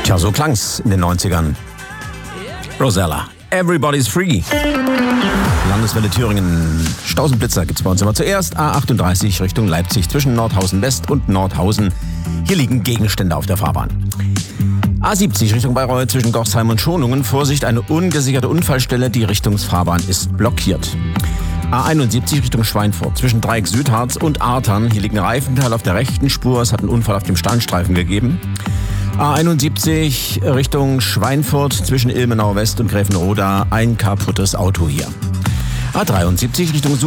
Tja, so klang's in den 90ern. Rosella, Everybody's Free. Landeswelle Thüringen, Stausenblitzer gibt's bei uns immer zuerst. A38 Richtung Leipzig zwischen Nordhausen West und Nordhausen. Hier liegen Gegenstände auf der Fahrbahn. A70 Richtung Bayreuth zwischen Gochsheim und Schonungen. Vorsicht, eine ungesicherte Unfallstelle. Die Richtungsfahrbahn ist blockiert. A71 Richtung Schweinfurt zwischen Dreieck Südharz und Artern. Hier liegen Reifenteile auf der rechten Spur. Es hat einen Unfall auf dem Standstreifen gegeben. A71 Richtung Schweinfurt zwischen Ilmenau West und Gräfenroda. Ein kaputtes Auto hier. A73 Richtung